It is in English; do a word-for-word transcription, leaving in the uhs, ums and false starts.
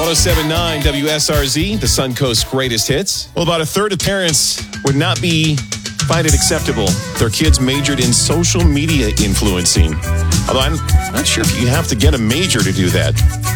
seven point nine W S R Z, the Suncoast greatest hits. Well, about a third of parents would not be find it acceptable their kids majored in social media influencing. Although I'm not sure if you have to get a major to do that.